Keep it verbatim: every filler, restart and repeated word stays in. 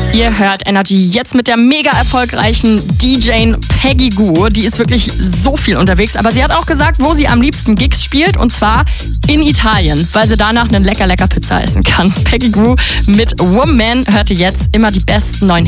Ihr hört Energy jetzt mit der mega erfolgreichen D J Peggy Gou. Die ist wirklich so viel unterwegs, aber sie hat auch gesagt, wo sie am liebsten Gigs spielt, und zwar in Italien, weil sie danach eine lecker, lecker Pizza essen kann. Peggy Gou mit Woman hört ihr jetzt immer die besten neuen Hits.